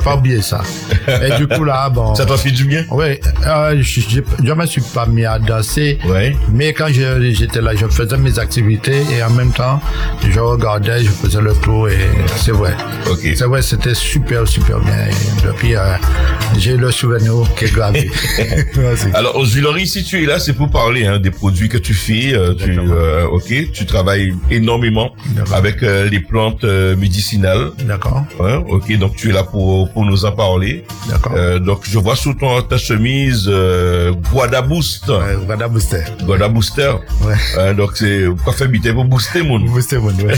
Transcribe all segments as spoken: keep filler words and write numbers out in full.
pas oublier ça. Et du coup, là, bon. Ça t'a fait du bien? Oui, euh, je, je, je me suis pas mis à danser. Ouais. Mais quand je, j'étais là, je faisais mes activités et en même temps, je regardais, je faisais le tour et c'est vrai. Ok. C'est vrai, c'était super, super bien. Et depuis, euh, j'ai le souvenir qui est gravé. Alors, Jules-Henri, si tu es là, c'est pour parler hein, des produits que tu fais. Euh, tu, euh, ok, tu travailles énormément avec euh, les plantes euh, médicinales. D'accord. Ouais, ok, donc tu es là pour pour nous en parler. D'accord. Euh, donc je vois sous ton ta chemise euh, Guada Boost. Ouais, Guada Booster. Guada Booster. Ouais. Euh, donc c'est quoi faire biter pour booster mon. Booster mon. Ouais.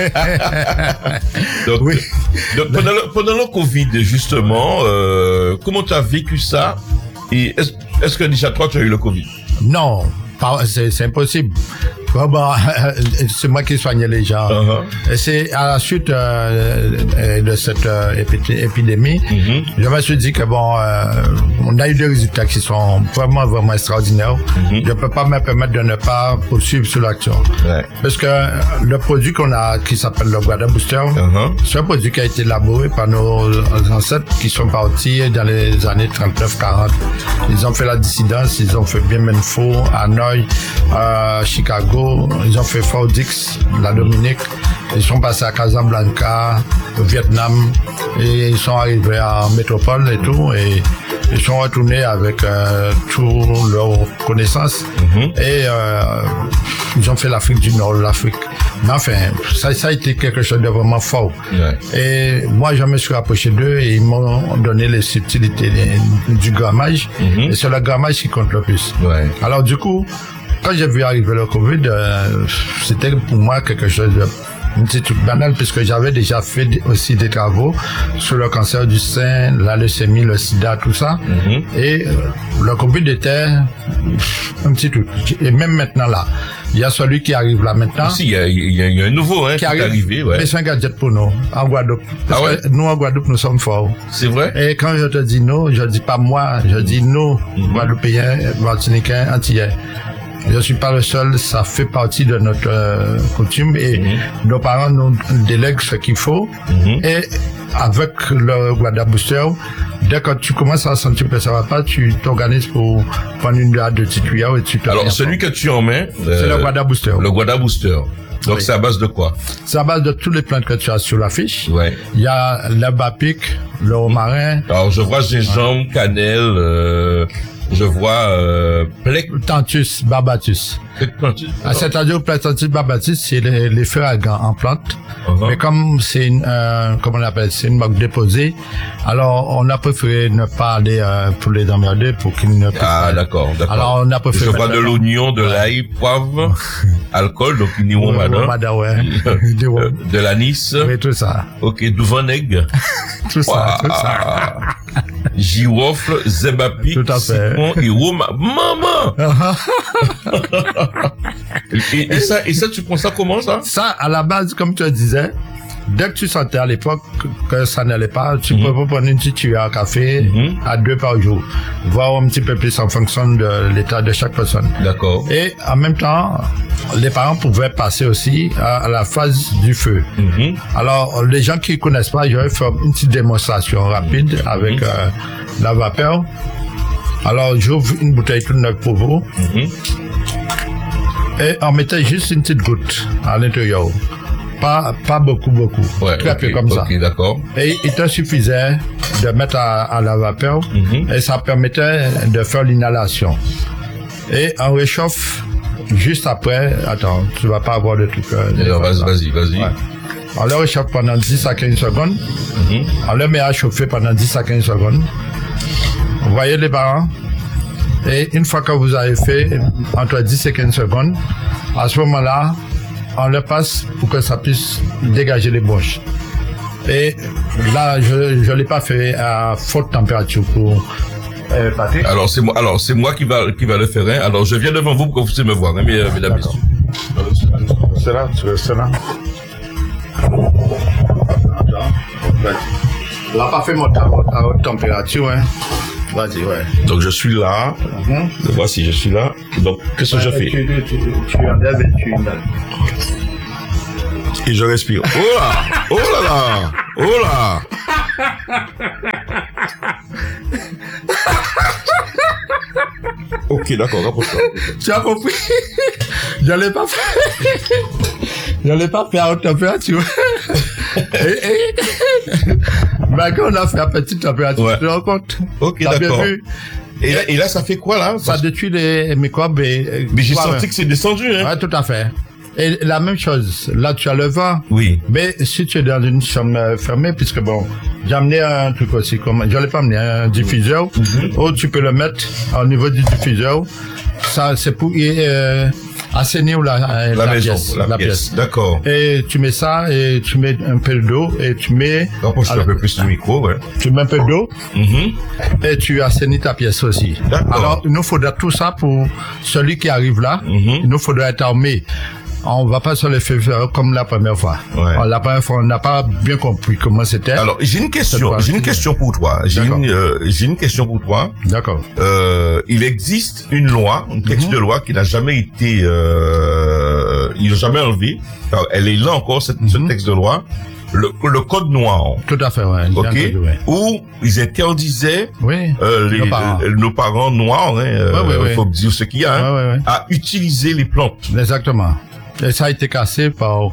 donc, oui. donc pendant le pendant le Covid justement, euh, comment tu as vécu ça et est-ce est-ce que déjà toi tu as eu le Covid? Non, pas, c'est c'est impossible. Bon, bon, c'est moi qui soignais les gens. Uh-huh. Et c'est à la suite euh, de cette euh, épidé- épidémie, mm-hmm. je me suis dit que bon, euh, on a eu des résultats qui sont vraiment, vraiment extraordinaires. Mm-hmm. Je ne peux pas me permettre de ne pas poursuivre sur l'action. Ouais. Parce que le produit qu'on a, qui s'appelle le Guada Booster, uh-huh. c'est un produit qui a été élaboré par nos ancêtres qui sont partis dans les années trente-neuf quarante. Ils ont fait la dissidence, ils ont fait bien Menfo, Hanoï, euh, Chicago. Ils ont fait Fort Dix, la Dominique, ils sont passés à Casablanca, au Vietnam, et ils sont arrivés en métropole et tout, et ils sont retournés avec euh, toutes leurs connaissances, mm-hmm. et euh, ils ont fait l'Afrique du Nord, l'Afrique. Mais enfin, ça, ça a été quelque chose de vraiment fort. Ouais. Et moi, je me suis approché d'eux et ils m'ont donné les subtilités du grammage, mm-hmm. et c'est le grammage qui compte le plus. Ouais. Alors du coup, quand j'ai vu arriver le Covid, euh, c'était pour moi quelque chose de un petit truc banal puisque j'avais déjà fait aussi des travaux sur le cancer du sein, la leucémie, le sida, tout ça. Mm-hmm. Et euh, le Covid était un petit truc. Et même maintenant là, il y a celui qui arrive là maintenant. Si, il y a, il y a, il y a un nouveau hein, qui, qui arrive, est arrivé. Ouais. Mais c'est un gadget pour nous, en Guadeloupe. Parce ah ouais? que nous, en Guadeloupe, nous sommes forts. C'est vrai? Et quand je te dis nous, je dis pas moi, je dis nous, mm-hmm. Guadeloupéens, Martiniquais, Antillais. Je suis pas le seul, ça fait partie de notre euh, coutume et mm-hmm. nos parents nous délèguent ce qu'il faut. Mm-hmm. Et avec le Guada Booster, dès que tu commences à sentir que ça va pas, tu t'organises pour prendre une à deux petites cuillères et tu te Alors, celui que tu en mets, euh, c'est le Guada Booster. Le Guada Booster. Donc, oui. C'est à base de quoi? C'est à base de toutes les plantes que tu as sur l'affiche. Ouais. Il y a l'herbe à pic, le romarin. Alors, je vois gingembre, ouais. cannelle, euh, je vois euh, plec. Tantus, barbatus. Tantus. Ah, c'est-à-dire Tantus barbatus, c'est les, les feuilles en plante. Uh-huh. Mais comme c'est une, euh, comment on appelle, c'est une marque déposée, alors on a préféré ne pas aller euh, pour les emmerder pour qu'ils ne. Ah d'accord, d'accord. Alors on a préféré. Je vois de l'oignon, de l'ail, poivre, alcool, donc une ouais, madame. Ouais. De l'anis. Oui, tout ça. Ok, du vinaigre. tout ça, wow. tout ça. Girofle, zebapic, citron et roma. Maman! et, et, ça, et ça, tu prends ça comment, ça? Ça, à la base, comme tu le disais, dès que tu sentais à l'époque que ça n'allait pas, tu mm-hmm. peux prendre une petite cuillère à café mm-hmm. à deux par jour, voire un petit peu plus en fonction de l'état de chaque personne. D'accord. Et en même temps, les parents pouvaient passer aussi à, à la phase du feu. Mm-hmm. Alors, les gens qui ne connaissent pas, je vais faire une petite démonstration rapide mm-hmm. avec euh, la vapeur. Alors, j'ouvre une bouteille toute neuve pour vous. Mm-hmm. Et on mettait juste une petite goutte à l'intérieur. Pas, pas beaucoup, beaucoup. Ouais, Très okay, peu comme okay, ça. D'accord. Et il te suffisait de mettre à, à la vapeur mm-hmm. et ça permettait de faire l'inhalation. Et on réchauffe juste après. Attends, tu vas pas avoir de trucs. Euh, vas-y, vas-y, vas-y. Ouais. On le réchauffe pendant dix à quinze secondes. Mm-hmm. On le met à chauffer pendant dix à quinze secondes. Vous voyez les parents? Et une fois que vous avez fait entre dix et quinze secondes, à ce moment-là, on le passe pour que ça puisse dégager les broches. Et là, je ne l'ai pas fait à forte température pour euh, pâter. Alors c'est moi, alors c'est moi qui va qui va le faire. Hein. Alors je viens devant vous pour que vous puissiez me voir, hein, mesdames et messieurs. C'est là, c'est là. On n'a pas fait monter à haute température, hein. Vas-y, ouais. Donc je suis là. Mm-hmm. Voici, je suis là. Donc qu'est-ce que ouais, je fais? Tu, tu, tu, tu enlèves et tu et je respire. Oh là, oh là là, oh là. Ok, d'accord, rapproche-toi. Tu as compris? Je l'ai pas fait. Je l'ai pas fait à haute température. et, et, bah, quand on a fait à petite température, ouais. tu te rends compte? Ok, T'as d'accord. bien vu? Et là, et là, ça fait quoi, là? Ça détruit les microbes et... Mais j'ai ouais, senti que c'est descendu, hein? Ouais, tout à fait. Et la même chose, là tu as le vent. Oui. Mais si tu es dans une chambre fermée, puisque bon, j'ai amené un truc aussi, comme, je l'ai pas amené, un diffuseur, mm-hmm. où tu peux le mettre au niveau du diffuseur. Ça, c'est pour euh, assainir la, la, la, la maison, pièce. La, la pièce, pièce. D'accord. Et tu mets ça, et tu mets un peu d'eau, et tu mets... Rapproche-toi un peu plus du micro, ouais. Tu mets un peu d'eau, mm-hmm. et tu assainis ta pièce aussi. D'accord. Alors, il nous faudra tout ça pour celui qui arrive là. Mm-hmm. Il nous faudra être armé. On va pas se le faire comme la première fois. Ouais. La première fois, on n'a pas bien compris comment c'était. Alors, j'ai une question, j'ai une question pour toi. J'ai une, euh, j'ai une question pour toi. D'accord. Euh, il existe une loi, un texte mm-hmm. de loi qui n'a jamais été, euh, il n'a jamais enlevé. Alors, elle est là encore, cette, mm-hmm. ce texte de loi. Le, le code noir. Tout à fait, ouais. Ok. Code, ouais. Où ils interdisaient oui, euh, les, nos, parents. Euh, nos parents noirs, hein, euh, ouais, ouais, faut ouais. dire ce qu'il y a, hein, ouais, ouais, ouais. à utiliser les plantes. Exactement. Et ça a été cassé par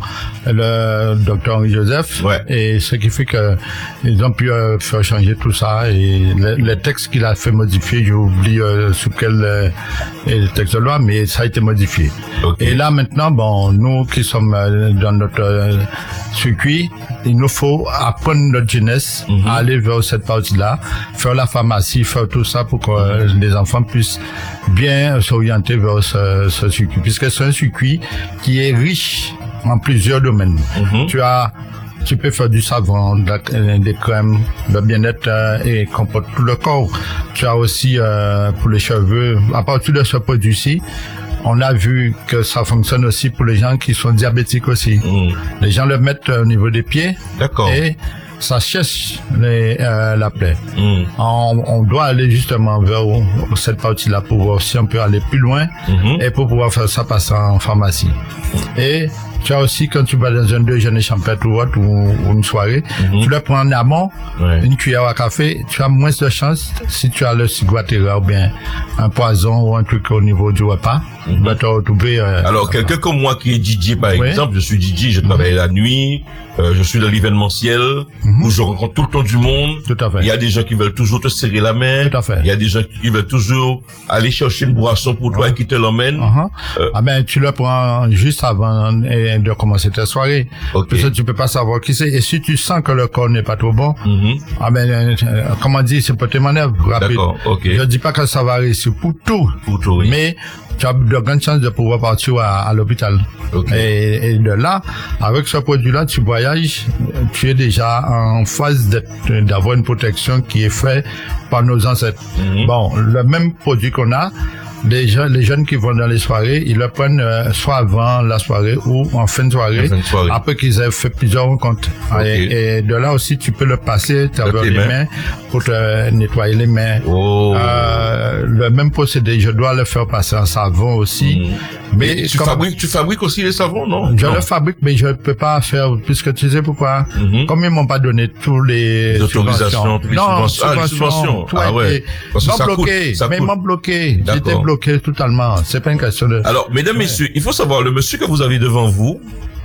le docteur Henri Joseph. Ouais. Et ce qui fait que ils ont pu euh, faire changer tout ça. Et le, le texte qu'il a fait modifier, j'ai oublié euh, sous quel euh, le texte de loi, mais ça a été modifié. Okay. Et là maintenant, bon, nous qui sommes euh, dans notre euh, circuit, il nous faut apprendre notre jeunesse mm-hmm. à aller vers cette partie-là, faire la pharmacie, faire tout ça pour que euh, les enfants puissent bien s'orienter vers ce, ce circuit, puisque c'est un circuit qui est riche en plusieurs domaines. Mm-hmm. Tu as, tu peux faire du savon, de, des crèmes, de bien-être euh, et comporte tout le corps. Tu as aussi euh, pour les cheveux, à partir de ce produit-ci, on a vu que ça fonctionne aussi pour les gens qui sont diabétiques aussi. Mm. Les gens le mettent au niveau des pieds. D'accord. Et ça cherche les, euh, la plaie. Mm. On, on doit aller justement vers cette partie-là pour voir si on peut aller plus loin mm-hmm. et pour pouvoir faire ça passer en pharmacie. Mm. Et tu as aussi, quand tu vas dans un déjeuner champêtre ou autre, ou, ou une soirée, mm-hmm. tu le prends en amont, ouais. une cuillère à café, tu as moins de chance si tu as le ciguatera ou bien un poison ou un truc au niveau du repas. Mm-hmm. Bah, retrouver, euh, Alors, quelqu'un comme moi qui est D J, par oui. exemple, je suis D J, je travaille mm-hmm. la nuit, euh, je suis dans l'événementiel, mm-hmm. où je rencontre tout le temps du monde. Tout à fait. Il y a des gens qui veulent toujours te serrer la main. Tout à fait. Il y a des gens qui veulent toujours aller chercher une boisson pour toi mm-hmm. et qui te l'emmènent. Uh-huh. Euh, ah ben, tu le prends juste avant de commencer ta soirée. Okay. Parce que tu peux pas savoir qui c'est. Et si tu sens que le corps n'est pas trop bon, mm-hmm. ah ben, euh, comment dire, c'est peut-être manœuvre rapide. D'accord, ok. Je dis pas que ça va réussir pour tout. Pour tout, oui. Mais, tu as de grandes chances de pouvoir partir à, à l'hôpital. Okay. Et, et de là, avec ce produit-là, tu voyages, tu es déjà en phase d'avoir une protection qui est faite par nos ancêtres. Mm-hmm. Bon, le même produit qu'on a, les jeunes, les jeunes qui vont dans les soirées, ils le prennent euh, soit avant la soirée ou en fin de soirée, fin de soirée. après qu'ils aient fait plusieurs rencontres. Okay. Et, et de là aussi, tu peux le passer travers les mains. mains pour te nettoyer les mains. Oh. Euh, le même procédé, je dois le faire passer en savon aussi. Mmh. Mais, mais tu comme, fabriques, tu fabriques aussi les savons, non? Je non. le fabrique, mais je ne peux pas faire, puisque tu sais pourquoi? Mm-hmm. Comme ils m'ont pas donné tous les, les autorisations, tous les non, subventions. Ah, les subventions. Tout ah, ouais. Parce que ça bloqué, coûte, ça mais ils m'ont bloqué. J'étais bloqué totalement. C'est pas une question de... Alors, mesdames, ouais. messieurs, il faut savoir, le monsieur que vous avez devant vous,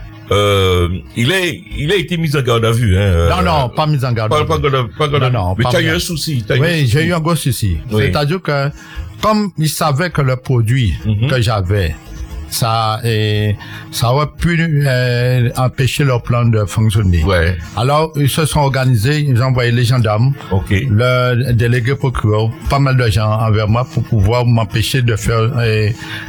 euh, il est, il a été mis en garde à vue, hein. Non, non, pas mis en garde à vue. Pas, pas, pas, pas garde à vue. Non, non, mais tu as eu un souci. Oui, j'ai eu un gros souci. Oui. C'est-à-dire que, comme il savait que le produit mm-hmm. que j'avais, ça, et, ça aurait pu euh, empêcher leur plan de fonctionner. Ouais. Alors, ils se sont organisés, ils ont envoyé les gendarmes, okay. le délégué procureur, pas mal de gens envers moi pour pouvoir m'empêcher de faire... Et,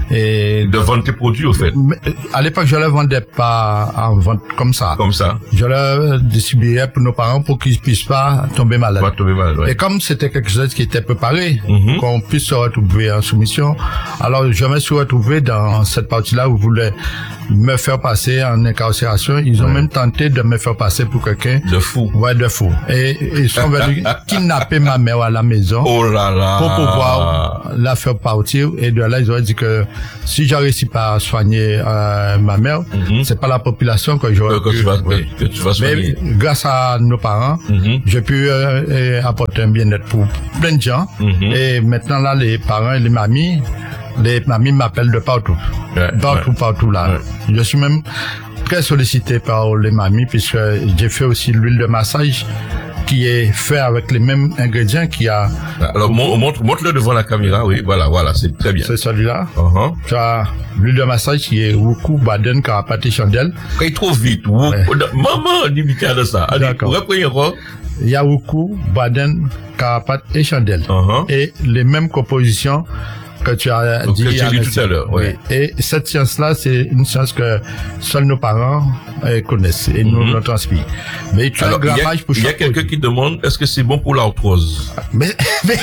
et, de vendre tes produits, au fait. Mais, à l'époque, je ne le vendais pas en vente comme ça. Comme ça. Je le distribuais pour nos parents pour qu'ils ne puissent pas tomber malades. Pas tomber malade, ouais. Et comme c'était quelque chose qui était préparé, mm-hmm. qu'on puisse se retrouver en soumission, alors je me suis retrouvé dans cette parti-là voulait me faire passer en incarcération. Ils ont ouais. même tenté de me faire passer pour quelqu'un de fou. Ouais, de fou. Et ils sont venus kidnapper ma mère à la maison. Oh là là. Pour pouvoir la faire partir. Et de là, ils ont dit que si j'ai réussi pas à soigner euh, ma mère, mm-hmm. c'est pas la population que j'aurais que, pu. Tu vas, oui. que tu vas soigner. Mais grâce à nos parents, mm-hmm. j'ai pu euh, apporter un bien-être pour plein de gens. Mm-hmm. Et maintenant là, les parents et les mamies, les mamies m'appellent de partout. Ouais, partout, ouais. partout là. Ouais. Je suis même très sollicité par les mamies puisque j'ai fait aussi l'huile de massage qui est fait avec les mêmes ingrédients qu'il y a. Alors, montre, montre-le devant la caméra, oui, voilà, voilà, c'est très bien. C'est celui-là. Uh-huh. Tu as l'huile de massage qui est Wuku, Baden, Carapace et Chandelle. Quand il trouve vite, Wuku, ouais. Maman, dis-moi de ça. D'accord. Reprenez encore. Il y a Wuku, Baden, Carapace et Chandelle. Uh-huh. Et les mêmes compositions que tu as donc, dit, que tu as dit tout à l'heure. Oui. Et cette science-là, c'est une science que seuls nos parents euh, connaissent et mm-hmm. nous nous transmettent. Mais tu Alors, as un grammage pour chaque Il y a quelqu'un qui demande, est-ce que c'est bon pour l'arthrose? Mais, mais,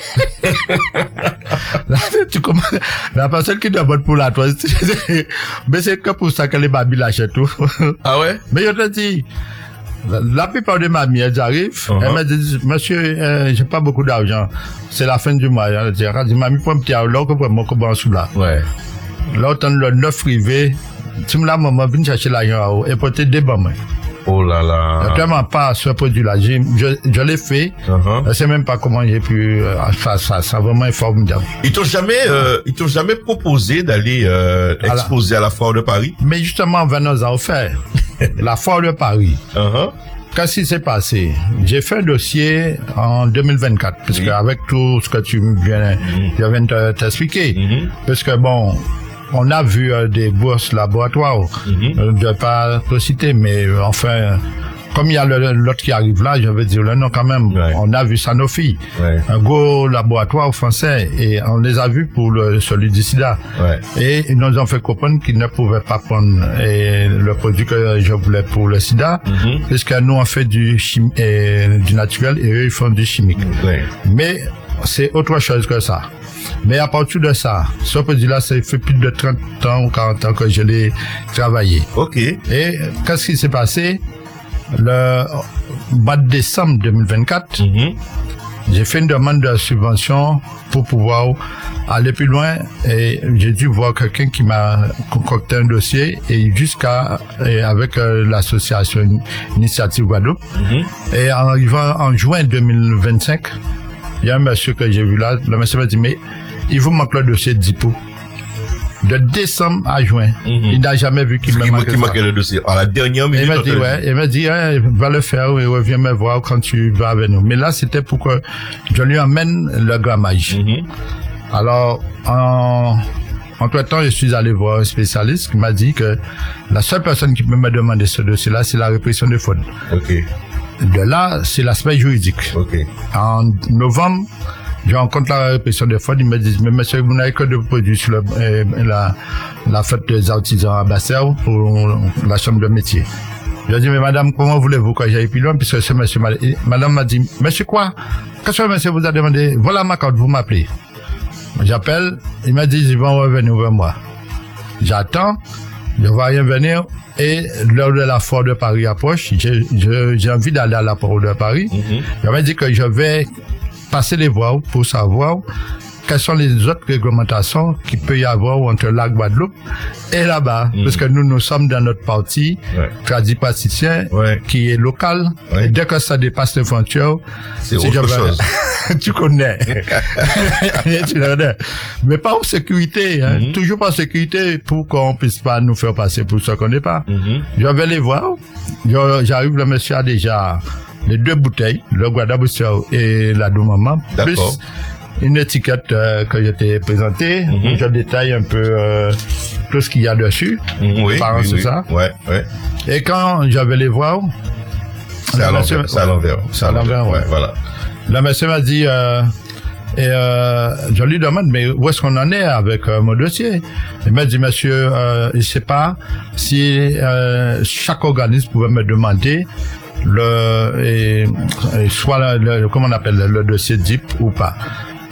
tu commences, la personne qui demande pour l'arthrose, mais c'est que pour ça que les babys l'achètent tout. Ah ouais? Mais je te dis, La, la plupart de ma mère, elles arrivent, uh-huh. elles me disent, monsieur, euh, j'ai pas beaucoup d'argent. C'est la fin du mois. Elle dit, mamie, prends un petit argent, que pour moi, que bon, sous là. Ouais. Là, on le neuf privé. Tu me l'as, maman, viens chercher l'argent, et porter des bombes. Oh là là. Actuellement, pas ce produit-là. Je, je, je l'ai fait. Uh-huh. Je sais même pas comment j'ai pu, euh, faire ça. Ça vraiment est formidable. Ils t'ont jamais, euh, ils t'ont jamais proposé d'aller, euh, exposer à la Foire de Paris? Mais justement, on nous a offert. La Foire de Paris. Uh-huh. Qu'est-ce qui s'est passé? J'ai fait un dossier en deux mille vingt-quatre, parce oui. qu'avec tout ce que tu viens, mm-hmm. je viens de t'expliquer, mm-hmm. parce que bon, on a vu euh, des bourses laboratoires, mm-hmm. euh, je ne vais pas te citer, mais euh, enfin, comme il y a le, l'autre qui arrive là, je vais dire le nom quand même, ouais. on a vu Sanofi, ouais. un gros laboratoire français, et on les a vus pour le, celui du sida. Ouais. Et ils nous ont fait comprendre qu'ils ne pouvaient pas prendre et, le produit que je voulais pour le sida, mm-hmm. puisque nous on fait du, chim- et, du naturel et eux ils font du chimique. Ouais. Mais c'est autre chose que ça. Mais à partir de ça, ce produit-là, ça fait plus de trente ans ou quarante ans que je l'ai travaillé. Ok. Et qu'est-ce qui s'est passé? Le mois de décembre deux mille vingt-quatre, mm-hmm. j'ai fait une demande de subvention pour pouvoir aller plus loin et j'ai dû voir quelqu'un qui m'a concocté un dossier et jusqu'à et avec euh, l'association Initiative Guadeloupe. Mm-hmm. Et en arrivant en juin deux mille vingt-cinq, il y a un monsieur que j'ai vu là, le monsieur m'a dit, mais il vous manque le dossier de Dipo. De décembre à juin, mm-hmm. il n'a jamais vu qu'il me manquait, manquait le dossier. À la dernière minute. Il m'a dit, ouais, il m'a dit, hein, va le faire et reviens me voir quand tu vas avec nous. Mais là, c'était pour que je lui emmène le grammage. Mm-hmm. Alors, en, entre temps, je suis allé voir un spécialiste qui m'a dit que la seule personne qui peut me demander ce dossier-là, c'est la répression des fraudes. Ok. De là, c'est l'aspect juridique. Ok. En novembre, je rencontre la répression des fraudes, ils me disent, mais monsieur, vous n'avez que de produits sur le, euh, la, la fête des artisans à Basseur pour la chambre de métier. Je dis, mais madame, comment voulez-vous que j'aille plus loin, puisque ce monsieur m'a, madame m'a dit, monsieur quoi? Qu'est-ce que monsieur vous a demandé? Voilà ma carte, vous m'appelez. J'appelle, il m'a dit, ils vont revenir vers moi. J'attends, je ne vois rien venir, et l'heure de la Foire de Paris approche, j'ai, j'ai, j'ai envie d'aller à la Foire de Paris. Mm-hmm. Je m'a dit que je vais passer les voir pour savoir quelles sont les autres réglementations qu'il peut y avoir entre la Guadeloupe et là-bas. Mmh. Parce que nous, nous sommes dans notre parti ouais. tradipraticien ouais. qui est local. Ouais. Et dès que ça dépasse les frontières, c'est si autre chose. tu connais. tu connais. Mais pas en sécurité. Hein. Mmh. Toujours pas en sécurité pour qu'on puisse pas nous faire passer pour ce qu'on n'est pas. Mmh. Je vais les voir. Je, j'arrive, le monsieur a déjà les deux bouteilles, le Guadabousseur et la Doumama, plus une étiquette euh, que je t'ai présentée. Mm-hmm. Je détaille un peu euh, tout ce qu'il y a dessus. Mm-hmm. Oui, par oui, c'est oui. ça. Ouais, ouais. Et quand je vais les voir, c'est à l'envers. C'est à l'envers. C'est à l'envers, ouais. Voilà. Le monsieur m'a dit, euh, et euh, je lui demande, mais où est-ce qu'on en est avec euh, mon dossier? Il m'a dit, monsieur, euh, il ne sait pas si euh, chaque organisme pouvait me demander le et, et soit le, le comment on appelle le, le dossier D I P ou pas.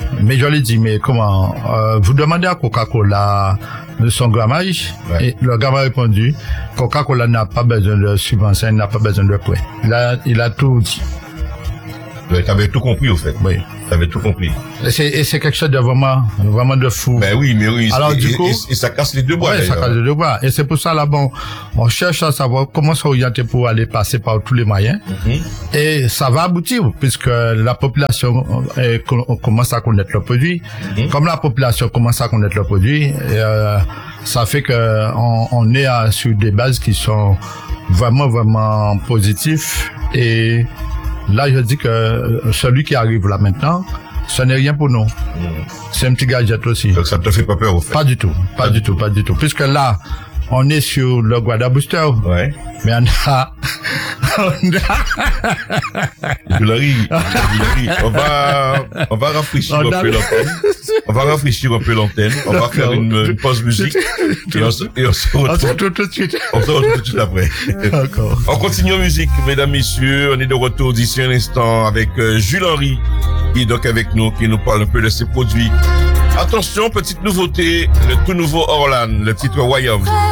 Mais je lui dis, mais comment, euh, vous demandez à Coca-Cola de son grammage, ouais. Et le gars m'a répondu, Coca-Cola n'a pas besoin de subvention, il n'a pas besoin de prêt. Il a, il a tout dit. Ouais, t'avais tout compris, au fait. Oui. T'avais tout compris. Et c'est, et c'est quelque chose de vraiment, vraiment de fou. Ben oui, mais oui. Alors, et, du coup. Et, et, et ça casse les deux bras. Ouais, ça casse les deux bras. Et c'est pour ça, là, bon, on cherche à savoir comment s'orienter pour aller passer par tous les moyens. Mm-hmm. Et ça va aboutir, puisque la population eh, commence à connaître le produit. Mm-hmm. Comme la population commence à connaître le produit, et, euh, ça fait que on, on est à, sur des bases qui sont vraiment, vraiment positives. Et là, je dis que celui qui arrive là maintenant, ce n'est rien pour nous. Mmh. C'est un petit gadget aussi. Donc ça te fait pas peur au fait? Pas du tout, pas ah. du tout, pas du tout. Puisque là, on est sur le Guada Booster. Ouais. Mais on a... on a... Julerie, on va, on va rafraîchir on un a... peu l'antenne. On va rafraîchir un peu l'antenne. On va faire une, une pause musique. Et on se, et on se retrouve. On se retrouve tout de suite. On se retrouve tout de suite après. D'accord. On continue en musique, mesdames, messieurs. On est de retour d'ici un instant avec euh, Jules Henry, qui est donc avec nous, qui nous parle un peu de ses produits. Attention, petite nouveauté, le tout nouveau Orlan, le titre Royaume.